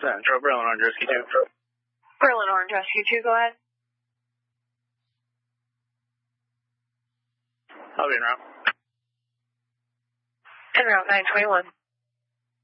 Central, Berlin Orange Rescue 2. Berlin Orange Rescue 2, go ahead. I'll be en route. En route 921.